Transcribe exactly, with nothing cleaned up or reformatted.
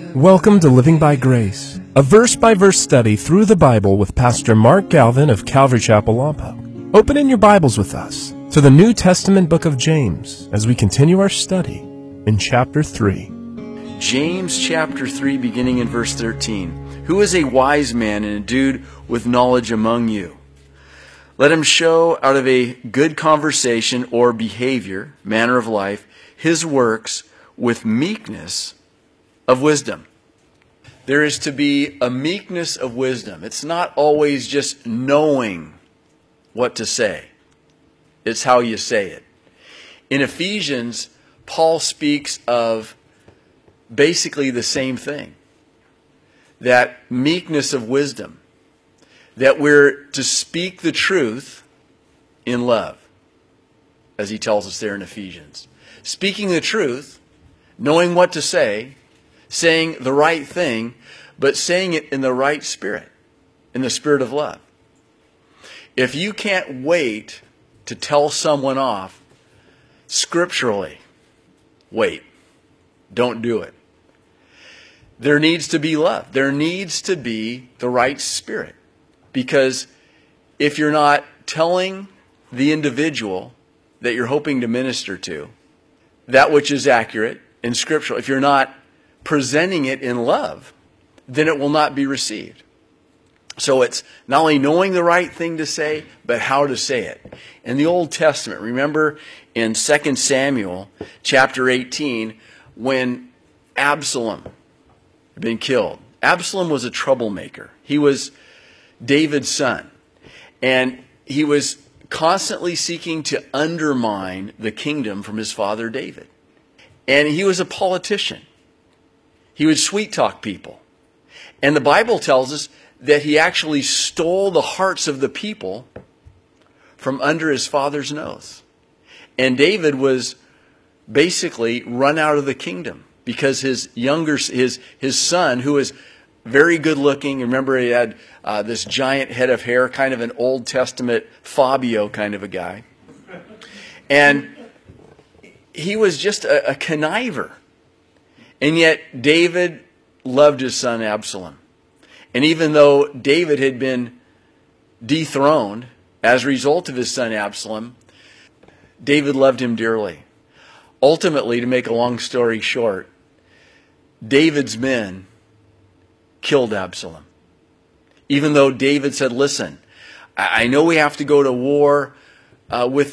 Welcome to Living by Grace, a verse-by-verse study through the Bible with Pastor Mark Galvin of Calvary Chapel, Lompoc. Open in your Bibles with us to the New Testament book of James as we continue our study in chapter three. James chapter three, beginning in verse thirteen. Who is a wise man and endued with knowledge among you? Let him show out of a good conversation or behavior, manner of life, his works with meekness of wisdom. There is to be a meekness of wisdom. It's not always just knowing what to say. It's how you say it. In Ephesians, Paul speaks of basically the same thing. That meekness of wisdom. That we're to speak the truth in love. As he tells us there in Ephesians. Speaking the truth, knowing what to say, saying the right thing, but saying it in the right spirit, in the spirit of love. If you can't wait to tell someone off scripturally, wait. Don't do it. There needs to be love. There needs to be the right spirit. Because if you're not telling the individual that you're hoping to minister to that which is accurate and scriptural, if you're not presenting it in love, then it will not be received. So it's not only knowing the right thing to say, but how to say it. In the Old Testament, remember in Second Samuel chapter eighteen, when Absalom had been killed. Absalom was a troublemaker. He was David's son. And he was constantly seeking to undermine the kingdom from his father David. And he was a politician. He would sweet talk people. And the Bible tells us that he actually stole the hearts of the people from under his father's nose. And David was basically run out of the kingdom because his younger, his, his son, who was very good looking, remember he had uh, this giant head of hair, kind of an Old Testament Fabio kind of a guy. And he was just a, a conniver. And yet David loved his son Absalom. And even though David had been dethroned as a result of his son Absalom, David loved him dearly. Ultimately, to make a long story short, David's men killed Absalom. Even though David said, listen, I know we have to go to war uh, with